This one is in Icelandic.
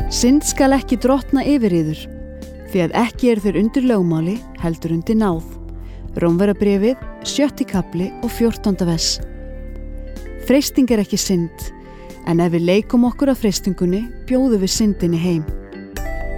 Synd skal ekki drottna yfir yður, því að ekki eru þeir undir lögmáli, heldur undir náð. Rómverjabréfið, 7. kafli og 14. vers. Freisting er ekki synd, en ef við leikum okkur að freistingunni, bjóðum við syndinni heim.